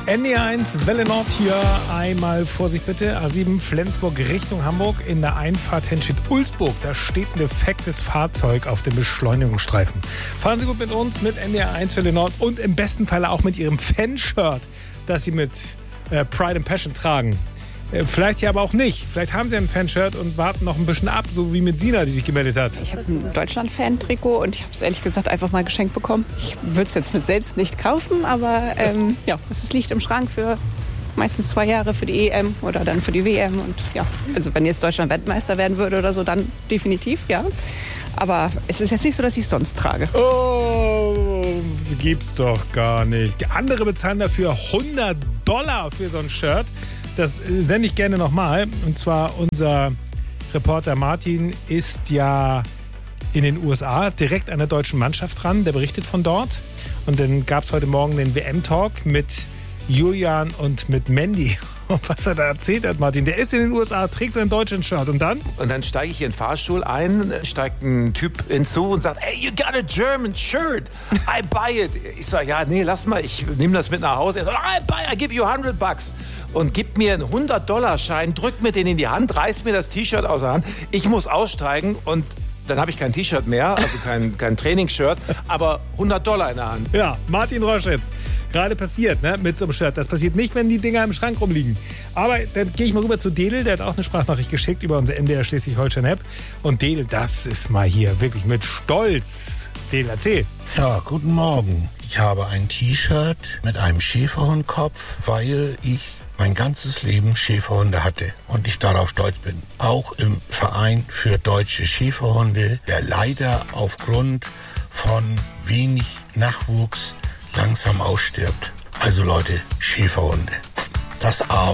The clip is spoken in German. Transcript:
NDR1 Welle Nord hier. Einmal Vorsicht bitte. A7 Flensburg Richtung Hamburg. In der Einfahrt Henstedt-Ulzburg. Da steht ein defektes Fahrzeug auf dem Beschleunigungsstreifen. Fahren Sie gut mit uns, mit NDR1 Welle Nord und im besten Falle auch mit Ihrem Fanshirt, das Sie mit Pride and Passion tragen. Vielleicht ja aber auch nicht. Vielleicht haben Sie ein Fanshirt und warten noch ein bisschen ab, so wie mit Sina, die sich gemeldet hat. Ich habe ein Deutschland-Fan-Trikot und ich habe es ehrlich gesagt einfach mal geschenkt bekommen. Ich würde es jetzt mit selbst nicht kaufen, aber es liegt im Schrank für meistens 2 Jahre für die EM oder dann für die WM. Und ja, also wenn jetzt Deutschland Weltmeister werden würde oder so, dann definitiv, ja. Aber es ist jetzt nicht so, dass ich es sonst trage. Oh, gibt's doch gar nicht. Andere bezahlen dafür $100 für so ein Shirt. Das sende ich gerne nochmal. Und zwar unser Reporter Martin ist ja in den USA direkt an der deutschen Mannschaft dran. Der berichtet von dort. Und dann gab es heute Morgen den WM-Talk mit Julian und mit Mandy. Und was er da erzählt hat, Martin, der ist in den USA, trägt sein Deutschland-Shirt und dann? Und dann steige ich in den Fahrstuhl ein, steigt ein Typ hinzu und sagt, hey, you got a German shirt, I buy it. Ich sage, ja, nee, lass mal, ich nehme das mit nach Hause. Er sagt, I give you $100. Und gibt mir einen $100-Schein, drückt mir den in die Hand, reißt mir das T-Shirt aus der Hand. Ich muss aussteigen und dann habe ich kein T-Shirt mehr, also kein Trainingsshirt, aber $100 in der Hand. Ja, Martin Roschitz. Gerade passiert, ne, mit so einem Shirt. Das passiert nicht, wenn die Dinger im Schrank rumliegen. Aber dann gehe ich mal rüber zu Dedel. Der hat auch eine Sprachnachricht geschickt über unsere NDR Schleswig-Holstein-App. Und Dedel, das ist mal hier wirklich mit Stolz. Dedel, erzähl. Ja, guten Morgen. Ich habe ein T-Shirt mit einem Schäferhundkopf, weil ich mein ganzes Leben Schäferhunde hatte und ich darauf stolz bin. Auch im Verein für deutsche Schäferhunde, der leider aufgrund von wenig Nachwuchs langsam ausstirbt. Also Leute, Schäferhunde. Das A.